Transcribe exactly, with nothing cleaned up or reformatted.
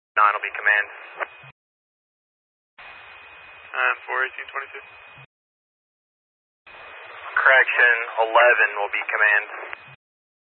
nine will be command. Uh, four eighteen twenty-two. Correction, eleven will be command.